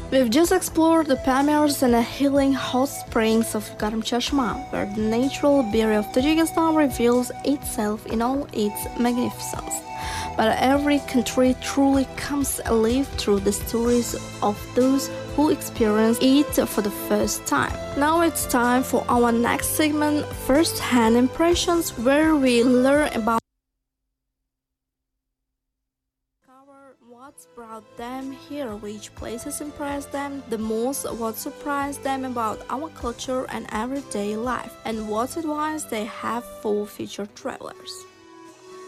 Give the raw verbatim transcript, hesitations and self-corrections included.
We've just explored the Pamirs and the healing hot springs of Garam Chashma, where the natural beauty of Tajikistan reveals itself in all its magnificence. But every country truly comes alive through the stories of those who experience it for the first time. Now it's time for our next segment, First-Hand Impressions, where we learn about what's brought them here, which places impressed them the most, what surprised them about our culture and everyday life, and what advice they have for future travelers.